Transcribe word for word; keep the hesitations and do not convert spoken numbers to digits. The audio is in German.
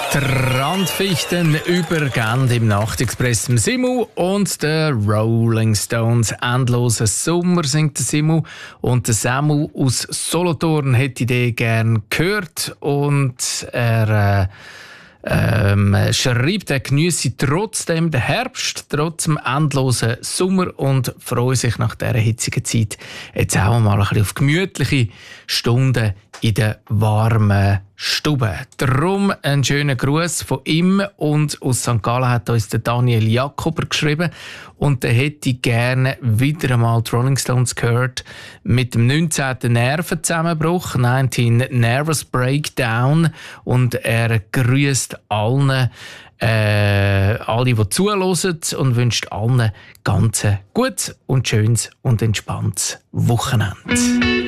Die Randfichten übergehen im Nachtexpress im Simu und der Rolling Stones «Endloser Sommer» singt der Simu. Und der Samu aus Solothurn hätte die gerne gehört und er äh, ähm, schreibt, er geniesse trotzdem den Herbst, trotz dem endlosen Sommer und freue sich nach dieser hitzigen Zeit jetzt auch mal ein bisschen auf gemütliche Stunden in der warmen Stube. Darum einen schönen Gruß von ihm, und aus Sankt Gallen hat uns der Daniel Jakober geschrieben und der hätte gerne wieder einmal die Rolling Stones gehört mit dem neunzehnten Nervenzusammenbruch, neunzehn Nervous Breakdown, und er grüßt allen, äh, alle, die zuhören, und wünscht allen ganz gutes und schönes und entspanntes Wochenende.